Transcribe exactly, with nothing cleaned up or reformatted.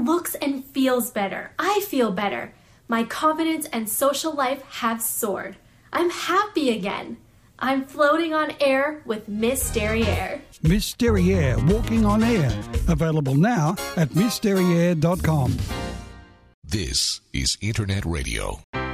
looks and feels better. I feel better. My confidence and social life have soared. I'm happy again. I'm floating on air with Miss Derriere. Miss Derriere, walking on air. Available now at miss derriere dot com. This is Internet Radio.